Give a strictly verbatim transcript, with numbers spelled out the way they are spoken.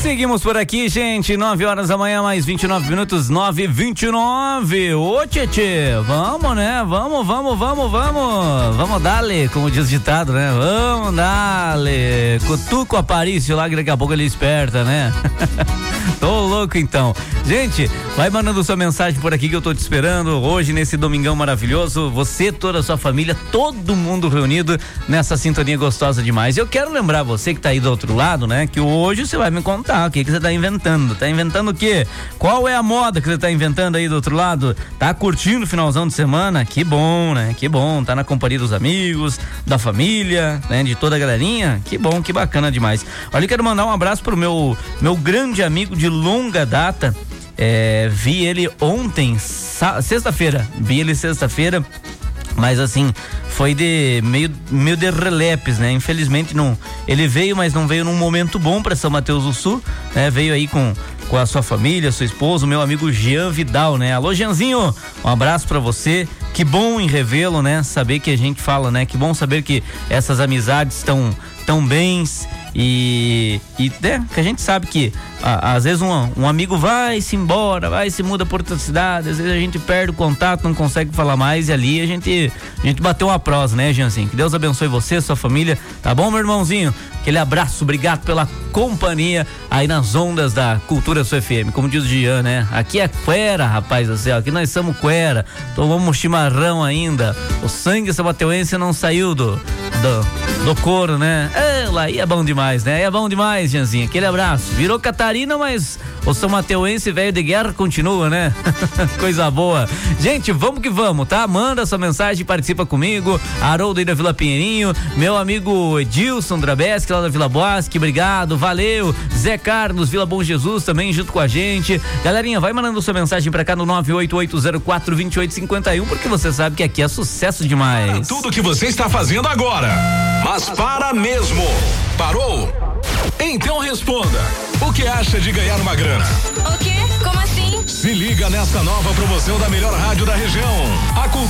Seguimos por aqui, gente, nove horas da manhã, mais vinte e nove minutos, nove e vinte e nove. Ô, tchê, vamos, né? Vamos, vamos, vamos, vamos. Vamos dar-lhe, como diz o ditado, né? Vamos dar-lhe. Cutuca o Aparício lá, que daqui a pouco ele esperta, né? Tô louco, então. Gente, vai mandando sua mensagem por aqui que eu tô te esperando hoje nesse domingão maravilhoso. Você, toda a sua família, todo mundo reunido nessa sintonia gostosa demais. Eu quero lembrar você que tá aí do outro lado, né? Que hoje você vai me contar o que que você tá inventando. Tá inventando o quê? Qual é a moda que você tá inventando aí do outro lado? Tá curtindo o finalzão de semana? Que bom, né? Que bom. Tá na companhia dos amigos, da família, né? De toda a galerinha. Que bom, que bacana demais. Olha, eu quero mandar um abraço pro meu, meu grande amigo de longa data. É, vi ele ontem, sexta-feira, vi ele sexta-feira, mas assim, foi de meio, meio de relepes, né? Infelizmente não, ele veio, mas não veio num momento bom para São Mateus do Sul, né? Veio aí com, com a sua família, sua esposa, o meu amigo Jean Vidal, né? Alô, Jeanzinho, um abraço para você, que bom em revê-lo, né? Saber que a gente fala, né? Que bom saber que essas amizades estão tão bens. E, e né, que a gente sabe que a, às vezes um, um amigo vai se embora, vai se muda por outra cidade, às vezes a gente perde o contato, não consegue falar mais, e ali a gente, a gente bateu uma prosa, né, Jeanzinho? Que Deus abençoe você, sua família, tá bom, meu irmãozinho? Aquele abraço, obrigado pela companhia aí nas ondas da Cultura Sua F M, como diz o Jean, né? Aqui é cuera, rapaz do céu, aqui nós somos cuera, tomamos chimarrão ainda, o sangue sabateuense não saiu do, do, do couro, né? É, lá aí é bom demais, né? É bom demais, Jeanzinho, aquele abraço. Virou Catarina, mas o São Mateuense velho de guerra continua, né? Coisa boa. Gente, vamos que vamos, tá? Manda sua mensagem, participa comigo. Haroldo aí da Vila Pinheirinho, meu amigo Edilson Drabeschi lá da Vila Bosque, obrigado, valeu. Zé Carlos, Vila Bom Jesus também junto com a gente. Galerinha, vai mandando sua mensagem pra cá no nove oito oito zero quatro dois oito cinco um, porque você sabe que aqui é sucesso demais. Para tudo que você está fazendo agora, mas para mesmo. Parou? Então responda. O que acha de ganhar uma grana? O quê? Como assim? Se liga nessa nova promoção da melhor rádio da região. A Cultura